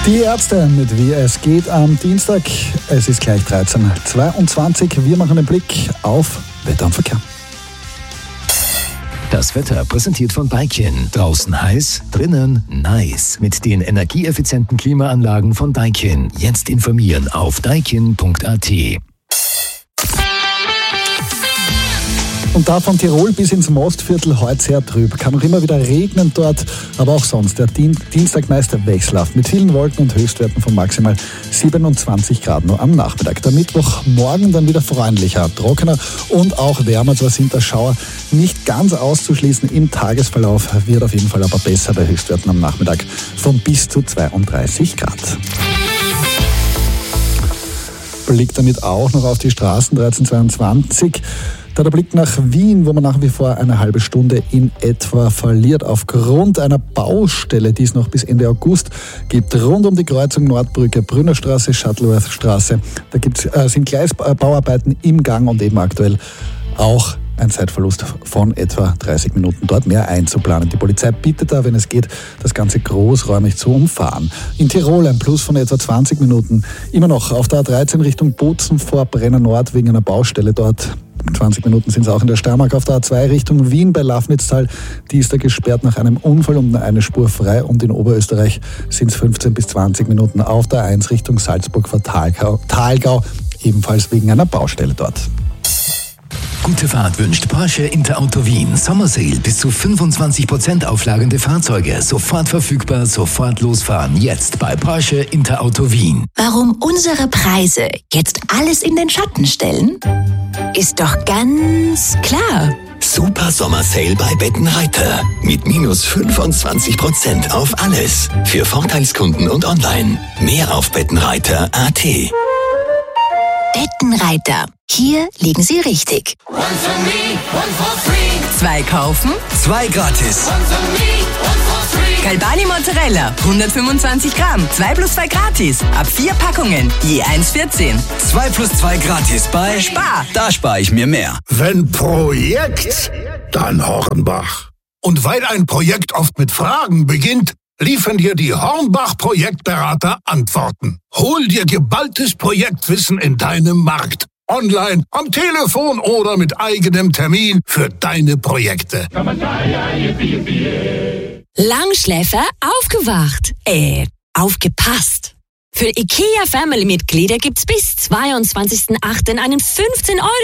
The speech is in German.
Die Ärzte mit Wie es geht am Dienstag. Es ist gleich 13:22. Wir machen den Blick auf Wetter und Verkehr. Das Wetter präsentiert von Daikin. Draußen heiß, drinnen nice. Mit den energieeffizienten Klimaanlagen von Daikin. Jetzt informieren auf daikin.at. Und da von Tirol bis ins Mostviertel heute sehr trüb. Kann noch immer wieder regnen dort, aber auch sonst. Der Dienstag meist wechselhaft mit vielen Wolken und Höchstwerten von maximal 27 Grad nur am Nachmittag. Der Mittwochmorgen dann wieder freundlicher, trockener und auch wärmer. Zwar sind das Schauer nicht ganz auszuschließen im Tagesverlauf, wird auf jeden Fall aber besser bei Höchstwerten am Nachmittag von bis zu 32 Grad. Blick damit auch noch auf die Straßen 13:22. Da der Blick nach Wien, wo man nach wie vor eine halbe Stunde in etwa verliert, aufgrund einer Baustelle, die es noch bis Ende August gibt, rund um die Kreuzung Nordbrücke, Brünnerstraße, Shuttleworth-Straße. Da sind Gleisbauarbeiten im Gang und eben aktuell auch ein Zeitverlust von etwa 30 Minuten dort mehr einzuplanen. Die Polizei bittet da, wenn es geht, das Ganze großräumig zu umfahren. In Tirol ein Plus von etwa 20 Minuten. Immer noch auf der A13 Richtung Bozen vor Brenner Nord wegen einer Baustelle dort. 20 Minuten sind es auch in der Steiermark. Auf der A2 Richtung Wien bei Lafnitztal. Die ist da gesperrt nach einem Unfall und eine Spur frei. Und in Oberösterreich sind es 15 bis 20 Minuten auf der A1 Richtung Salzburg vor Thalgau. Ebenfalls wegen einer Baustelle dort. Gute Fahrt wünscht Porsche Interauto Wien. Sommersale bis zu 25% auflagende Fahrzeuge. Sofort verfügbar, sofort losfahren. Jetzt bei Porsche Interauto Wien. Warum unsere Preise jetzt alles in den Schatten stellen? Ist doch ganz klar. Super Sommersale bei Bettenreiter. Mit minus 25% auf alles. Für Vorteilskunden und online. Mehr auf bettenreiter.at. Bettenreiter. Hier liegen Sie richtig. 2 kaufen, 2 gratis. Galbani Mozzarella, 125 Gramm, 2 plus 2 gratis. Ab 4 Packungen, je 1,14. 2 plus 2 gratis bei Spar. Da spare ich mir mehr. Wenn Projekt, dann Hornbach. Und weil ein Projekt oft mit Fragen beginnt, liefern dir die Hornbach-Projektberater Antworten. Hol dir geballtes Projektwissen in deinem Markt. Online, am Telefon oder mit eigenem Termin für deine Projekte. Langschläfer aufgewacht. Aufgepasst. Für IKEA Family-Mitglieder gibt's bis 22.08. einen 15 €